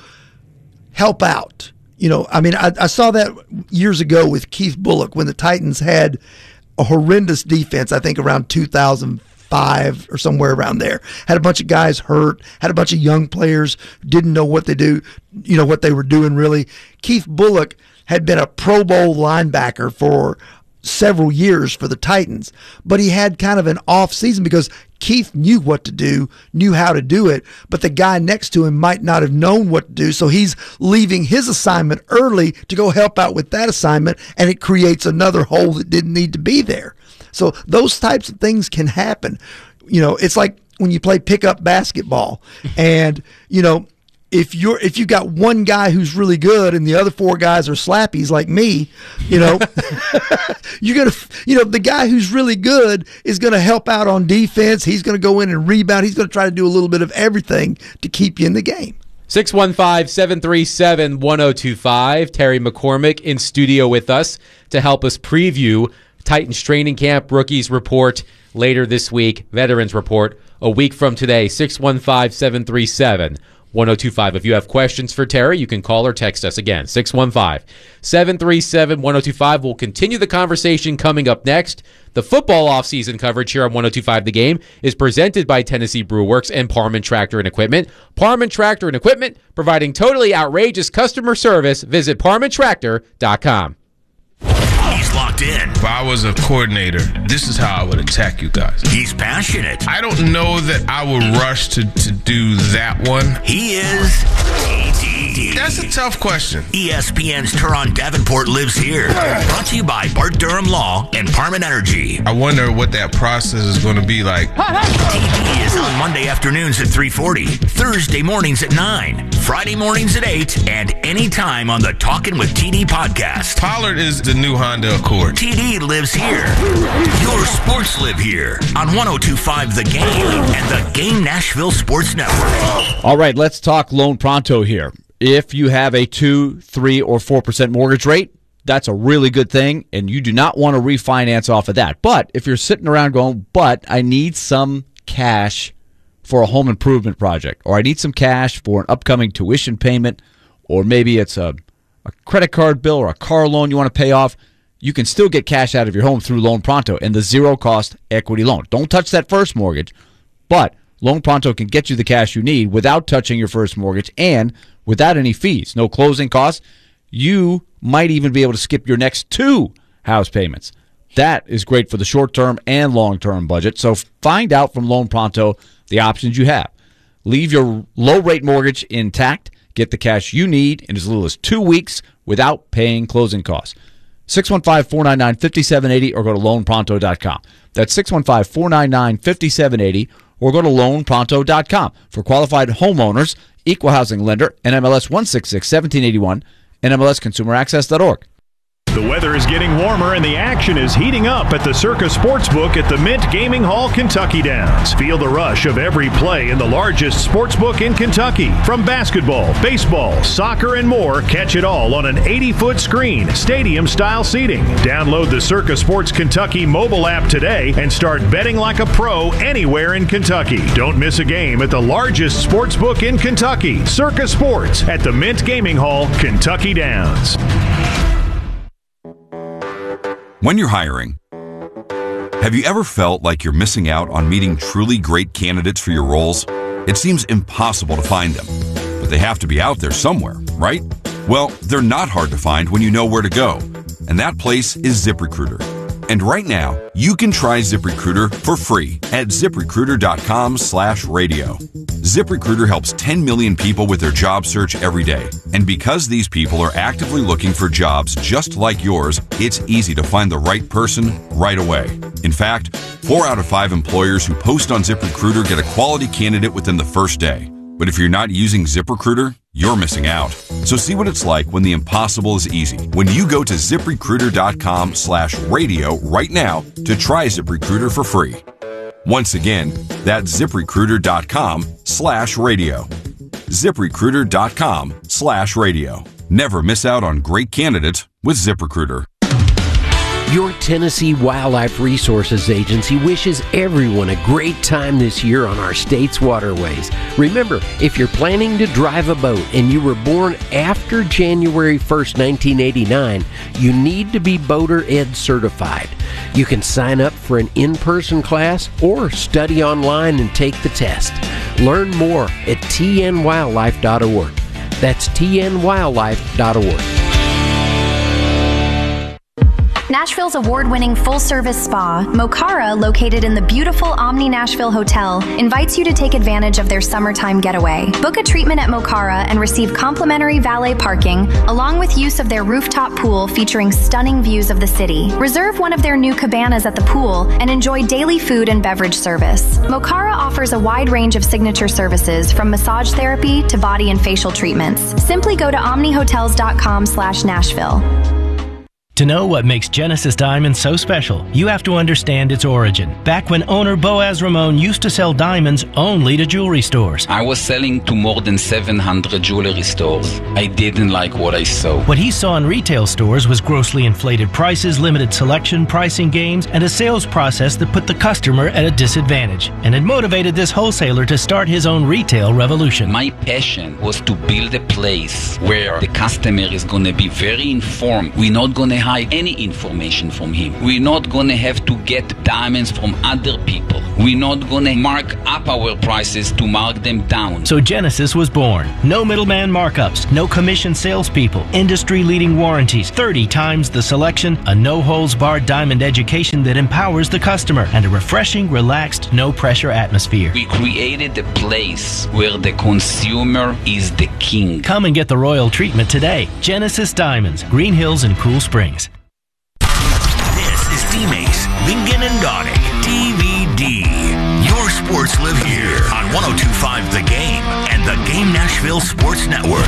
help out. You know, I mean, I, I saw that years ago with Keith Bullock when the Titans had a horrendous defense, I think around two thousand five or somewhere around there. Had a bunch of guys hurt, had a bunch of young players, didn't know what they do, you know, what they were doing really. Keith Bullock had been a Pro Bowl linebacker for several years for the Titans, but he had kind of an off season because Keith knew what to do, knew how to do it, but the guy next to him might not have known what to do, so he's leaving his assignment early to go help out with that assignment, and it creates another hole that didn't need to be there. So those types of things can happen. You know, it's like when you play pickup basketball and, you know, if you're if you got one guy who's really good and the other four guys are slappies like me, you know, you're gonna you know the guy who's really good is gonna help out on defense. He's gonna go in and rebound. He's gonna try to do a little bit of everything to keep you in the game. six one five, seven three seven, one oh two five. Terry McCormick in studio with us to help us preview Titans training camp, rookies report later this week, veterans report a week from today. six one five, seven three seven, one oh two five. If you have questions for Terry, you can call or text us again. six one five, seven three seven, one oh two five. We'll continue the conversation coming up next. The football offseason coverage here on one oh two five The Game is presented by Tennessee Brew Works and Parman Tractor and Equipment. Parman Tractor and Equipment, providing totally outrageous customer service. Visit parman tractor dot com. He's locked locked in. If I was a coordinator, this is how I would attack you guys. He's passionate. I don't know that I would rush to, to do that one. He is T D. That's a tough question. E S P N's Turon Davenport lives here. Brought to you by Bart Durham Law and Parman Energy. I wonder what that process is going to be like. T D is on Monday afternoons at three forty, Thursday mornings at nine, Friday mornings at eight, and anytime on the Talkin' with T D podcast. Pollard is the new Honda Accord. T D lives here. Your sports live here on one oh two point five The Game and the Game Nashville Sports Network. All right, let's talk Loan Pronto here. If you have a two, three, or four percent mortgage rate, that's a really good thing, and you do not want to refinance off of that. But if you're sitting around going, but I need some cash for a home improvement project, or I need some cash for an upcoming tuition payment, or maybe it's a, a credit card bill or a car loan you want to pay off, you can still get cash out of your home through Loan Pronto and the zero-cost equity loan. Don't touch that first mortgage, but Loan Pronto can get you the cash you need without touching your first mortgage and without any fees, no closing costs. You might even be able to skip your next two house payments. That is great for the short-term and long-term budget. So find out from Loan Pronto the options you have. Leave your low-rate mortgage intact. Get the cash you need in as little as two weeks without paying closing costs. six one five, four nine nine, five seven eight zero or go to loan pronto dot com. That's six one five, four nine nine, five seven eight zero or go to loan pronto dot com. For qualified homeowners, equal housing lender, N M L S one six six, one seven eight one, N M L S consumer access dot org. The weather is getting warmer and the action is heating up at the Circa Sportsbook at the Mint Gaming Hall, Kentucky Downs. Feel the rush of every play in the largest sportsbook in Kentucky. From basketball, baseball, soccer, and more, catch it all on an eighty-foot screen, stadium-style seating. Download the Circa Sports Kentucky mobile app today and start betting like a pro anywhere in Kentucky. Don't miss a game at the largest sportsbook in Kentucky, Circa Sports at the Mint Gaming Hall, Kentucky Downs. When you're hiring, have you ever felt like you're missing out on meeting truly great candidates for your roles? It seems impossible to find them, but they have to be out there somewhere, right? Well, they're not hard to find when you know where to go, and that place is ZipRecruiter. And right now, you can try ZipRecruiter for free at ZipRecruiter.com slash radio. ZipRecruiter helps ten million people with their job search every day. And because these people are actively looking for jobs just like yours, it's easy to find the right person right away. In fact, four out of five employers who post on ZipRecruiter get a quality candidate within the first day. But if you're not using ZipRecruiter, you're missing out. So see what it's like when the impossible is easy. When you go to ZipRecruiter.com slash radio right now to try ZipRecruiter for free. Once again, that's ZipRecruiter.com slash radio. ZipRecruiter.com slash radio. Never miss out on great candidates with ZipRecruiter. Your Tennessee Wildlife Resources Agency wishes everyone a great time this year on our state's waterways. Remember, if you're planning to drive a boat and you were born after January first, nineteen eighty-nine, you need to be Boater Ed certified. You can sign up for an in-person class or study online and take the test. Learn more at T N wildlife dot org. That's T N wildlife dot org. Nashville's award-winning full-service spa, Mokara, located in the beautiful Omni Nashville Hotel, invites you to take advantage of their summertime getaway. Book a treatment at Mokara and receive complimentary valet parking, along with use of their rooftop pool featuring stunning views of the city. Reserve one of their new cabanas at the pool and enjoy daily food and beverage service. Mokara offers a wide range of signature services, from massage therapy to body and facial treatments. Simply go to omni hotels dot com slash Nashville. To know what makes Genesis Diamonds so special, you have to understand its origin. Back when owner Boaz Ramon used to sell diamonds only to jewelry stores. I was selling to more than seven hundred jewelry stores. I didn't like what I saw. What he saw in retail stores was grossly inflated prices, limited selection, pricing games, and a sales process that put the customer at a disadvantage. And it motivated this wholesaler to start his own retail revolution. My passion was to build a place where the customer is going to be very informed. We're not going to have hide any information from him. We're not going to have to get diamonds from other people. We're not going to mark up our prices to mark them down. So Genesis was born. No middleman markups, no commission salespeople, industry-leading warranties, thirty times the selection, a no-holds-barred diamond education that empowers the customer, and a refreshing, relaxed, no-pressure atmosphere. We created a place where the consumer is the king. Come and get the royal treatment today. Genesis Diamonds, Green Hills and Cool Springs. This is D-Mace, Vingan and Donick, D V D. Your sports live here on one oh two point five The Game and the Game Nashville Sports Network.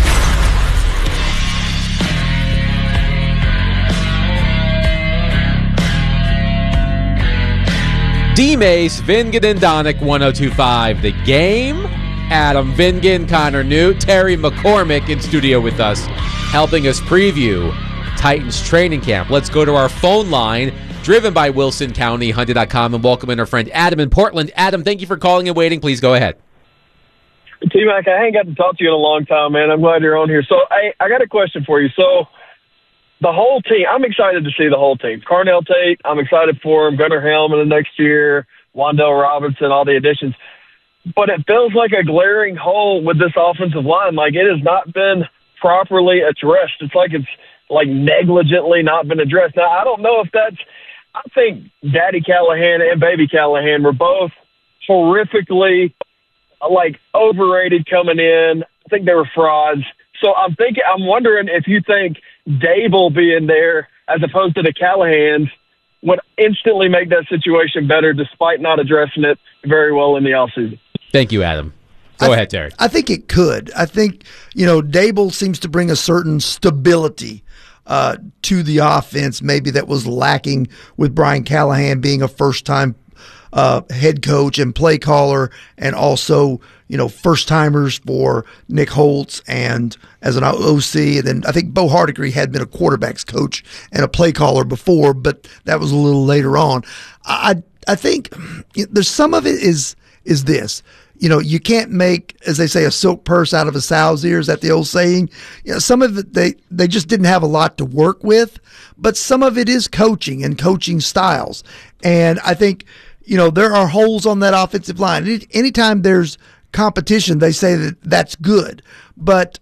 D-Mace, Vingan and Donick, one oh two point five The Game. Adam Vingan, Connor Newt, Terry McCormick in studio with us, helping us preview Titans training camp. Let's go to our phone line, driven by Wilson County, Hyundai dot com, and welcome in our friend Adam in Portland. Adam, thank you for calling and waiting. Please go ahead. T-Mac, I ain't got to talk to you in a long time, man. I'm glad you're on here. So I, I got a question for you. So the whole team, I'm excited to see the whole team. Carnell Tate, I'm excited for him. Gunnar Helm in the next year, Wandale Robinson, all the additions. But it feels like a glaring hole with this offensive line. Like, it has not been properly addressed. It's like it's like negligently not been addressed. Now, I don't know if that's – I think Daddy Callahan and Baby Callahan were both horrifically, like, overrated coming in. I think they were frauds. So I'm thinking – I'm wondering if you think Dable being there as opposed to the Callahans would instantly make that situation better despite not addressing it very well in the offseason. Thank you, Adam. Go I, ahead, Terry. I think it could. I think, you know, Dable seems to bring a certain stability uh, to the offense, maybe that was lacking with Brian Callahan being a first-time uh, head coach and play caller, and also, you know, first-timers for Nick Holtz and as an O C. And then I think Bo Hardigree had been a quarterback's coach and a play caller before, but that was a little later on. I I think there's some of it is is this. You know, you can't make, as they say, a silk purse out of a sow's ear. Is that the old saying? You know, some of it, they, they just didn't have a lot to work with, but some of it is coaching and coaching styles. And I think, you know, there are holes on that offensive line. Any, anytime there's competition, they say that that's good. But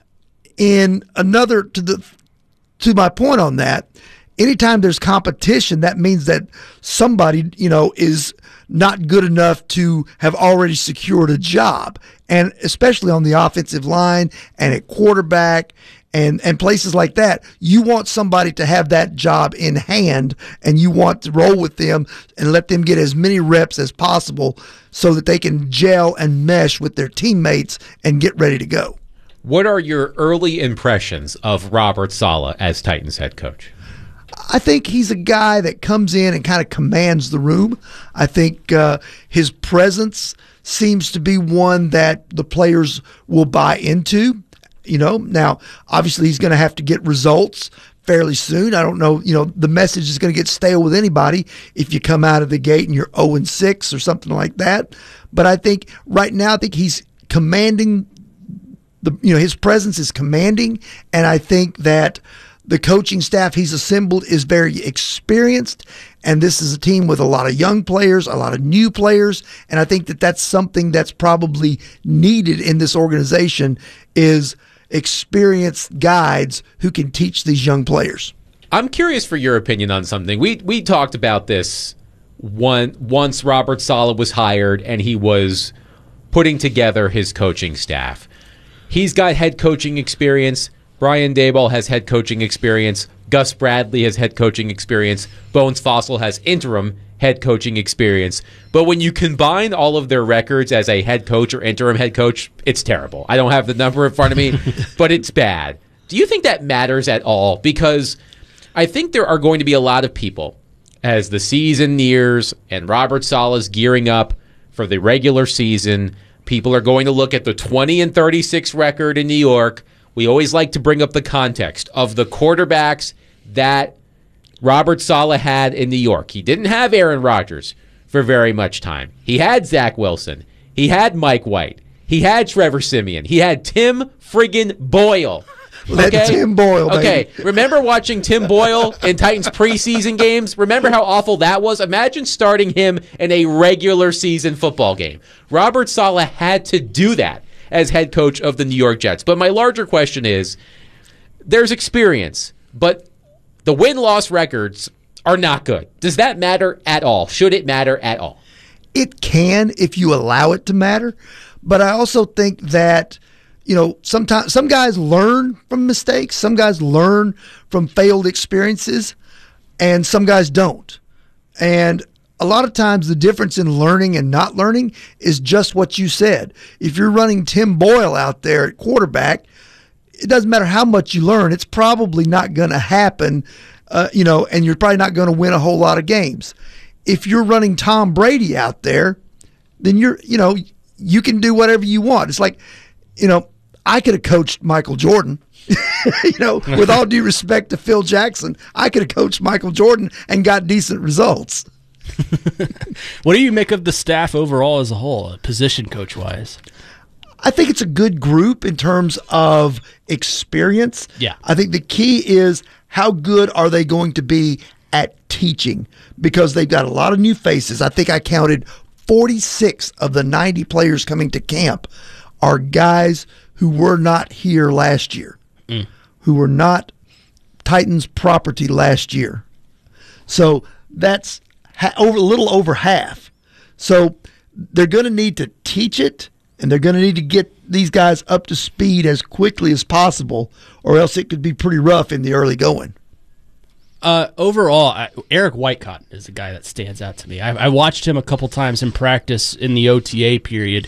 in another, to the, to my point on that, anytime there's competition, that means that somebody, you know, is not good enough to have already secured a job. And especially on the offensive line and at quarterback and, and places like that, you want somebody to have that job in hand, and you want to roll with them and let them get as many reps as possible so that they can gel and mesh with their teammates and get ready to go. What are your early impressions of Robert Saleh as Titans head coach? I think he's a guy that comes in and kind of commands the room. I think uh, his presence seems to be one that the players will buy into. You know, now, obviously he's going to have to get results fairly soon. I don't know, you know, the message is going to get stale with anybody if you come out of the gate and you're oh and six or something like that. But I think right now, I think he's commanding the, you know, his presence is commanding, and I think that the coaching staff he's assembled is very experienced, and this is a team with a lot of young players, a lot of new players, and I think that that's something that's probably needed in this organization is experienced guides who can teach these young players. I'm curious for your opinion on something. We we talked about this one, once Robert Saleh was hired and he was putting together his coaching staff. He's got head coaching experience. Brian Daboll has head coaching experience. Gus Bradley has head coaching experience. Bones Fossil has interim head coaching experience. But when you combine all of their records as a head coach or interim head coach, it's terrible. I don't have the number in front of me, but it's bad. Do you think that matters at all? Because I think there are going to be a lot of people as the season nears and Robert Saleh's gearing up for the regular season. People are going to look at the twenty and thirty-six record in New York. We always like to bring up the context of the quarterbacks that Robert Saleh had in New York. He didn't have Aaron Rodgers for very much time. He had Zach Wilson. He had Mike White. He had Trevor Siemian. He had Tim friggin' Boyle. Let okay? Tim Boyle, baby. Okay, remember watching Tim Boyle in Titans preseason games? Remember how awful that was? Imagine starting him in a regular season football game. Robert Saleh had to do that as head coach of the New York Jets. But my larger question is, there's experience, but the win-loss records are not good. Does that matter at all? Should it matter at all? It can if you allow it to matter, but I also think that, you know, sometimes some guys learn from mistakes, some guys learn from failed experiences, and some guys don't. And a lot of times the difference in learning and not learning is just what you said. If you're running Tim Boyle out there at quarterback, it doesn't matter how much you learn, it's probably not going to happen, uh, you know, and you're probably not going to win a whole lot of games. If you're running Tom Brady out there, then you're, you know, you can do whatever you want. It's like, you know, I could have coached Michael Jordan. you know, with all due respect to Phil Jackson, I could have coached Michael Jordan and got decent results. What do you make of the staff overall as a whole, position coach wise? I think it's a good group in terms of experience. Yeah. I think the key is how good are they going to be at teaching, because they've got a lot of new faces. I think I counted forty-six of the ninety players coming to camp are guys who were not here last year, mm. who were not Titans property last year. So that's ha- over a little over half. So they're going to need to teach it, and they're going to need to get these guys up to speed as quickly as possible, or else it could be pretty rough in the early going. Uh, overall, I, Eric Whitecotton is a guy that stands out to me. I, I watched him a couple times in practice in the O T A period.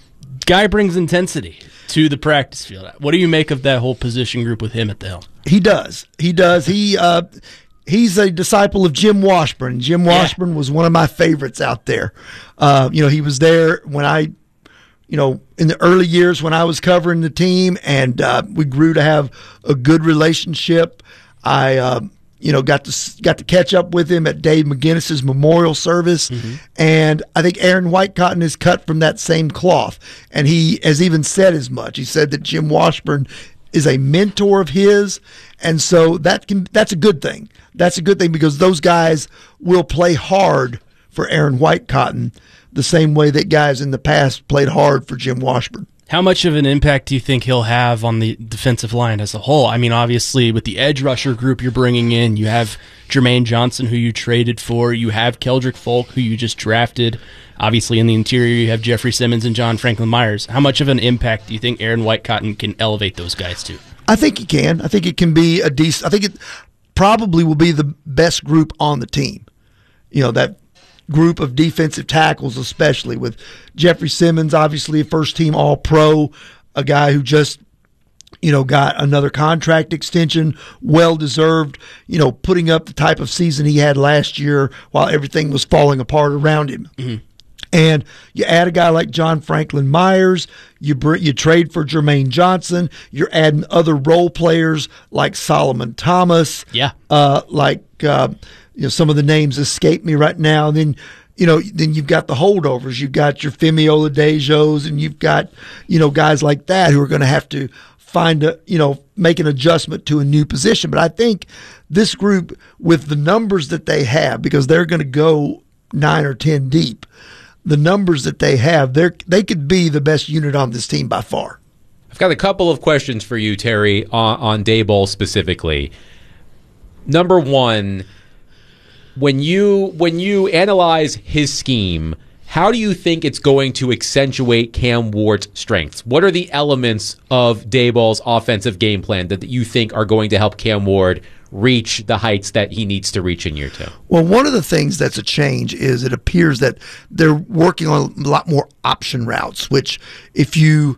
Guy brings intensity to the practice field. What do you make of that whole position group with him at the helm? He does. He does. He uh, he's a disciple of Jim Washburn. Jim Washburn yeah. was one of my favorites out there. Uh, you know, he was there when I, you know, in the early years when I was covering the team, and uh, we grew to have a good relationship. I. Uh, You know, got to got to catch up with him at Dave McGinnis's memorial service, mm-hmm. and I think Aaron Whitecotton is cut from that same cloth. And he has even said as much. He said that Jim Washburn is a mentor of his, and so that can that's a good thing. That's a good thing because those guys will play hard for Aaron Whitecotton the same way that guys in the past played hard for Jim Washburn. How much of an impact do you think he'll have on the defensive line as a whole? I mean, obviously, with the edge rusher group you're bringing in, you have Jermaine Johnson, who you traded for. You have Keldrick Folk, who you just drafted. Obviously, in the interior, you have Jeffrey Simmons and John Franklin Myers. How much of an impact do you think Aaron Whitecotton can elevate those guys to? I think he can. I think it can be a decent – I think it probably will be the best group on the team. You know, that – group of defensive tackles, especially with Jeffrey Simmons, obviously a first-team All-Pro, a guy who just, you know, got another contract extension, well-deserved, you know, putting up the type of season he had last year while everything was falling apart around him. Mm-hmm. And you add a guy like John Franklin Myers, you br- you trade for Jermaine Johnson, you're adding other role players like Solomon Thomas, yeah, uh, like uh, you know, some of the names escape me right now. And then, you know, then you've got the holdovers. You've got your Femi Oladejos, and you've got, you know, guys like that who are going to have to find a, you know, make an adjustment to a new position. But I think this group, with the numbers that they have, because they're going to go nine or ten deep, the numbers that they have, they they could be the best unit on this team by far. I've got a couple of questions for you, Terry, on, on Daboll specifically. Number one, when you when you analyze his scheme, how do you think it's going to accentuate Cam Ward's strengths? What are the elements of Daboll's offensive game plan that you think are going to help Cam Ward reach the heights that he needs to reach in year two? Well, one of the things that's a change is it appears that they're working on a lot more option routes, which if you,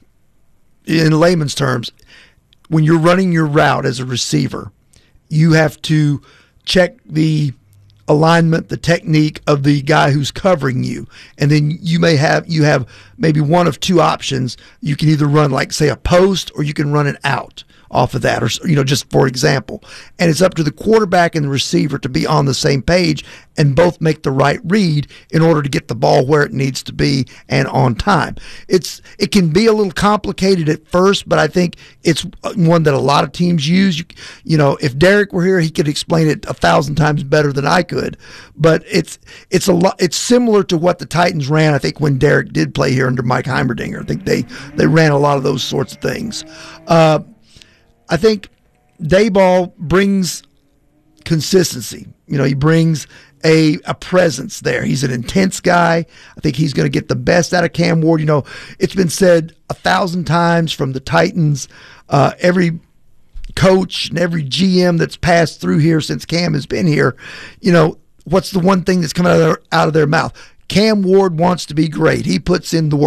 in layman's terms, when you're running your route as a receiver, you have to check the alignment, the technique of the guy who's covering you, and then you may have you have maybe one of two options. You can either run like say a post, or you can run it out, off of that, or, you know, just for example. And it's up to the quarterback and the receiver to be on the same page and both make the right read in order to get the ball where it needs to be and on time. It's it can be a little complicated at first, but I think it's one that a lot of teams use. You, you know, if Derek were here, he could explain it a thousand times better than I could. But it's it's a lot. It's similar to what the Titans ran, I think, when Derek did play here under Mike Heimerdinger. I think they they ran a lot of those sorts of things. Uh, I think Daboll brings consistency. You know, he brings a a presence there. He's an intense guy. I think he's going to get the best out of Cam Ward. You know, it's been said a thousand times from the Titans, uh, every coach and every G M that's passed through here since Cam has been here, you know, what's the one thing that's coming out of their, out of their mouth? Cam Ward wants to be great. He puts in the work.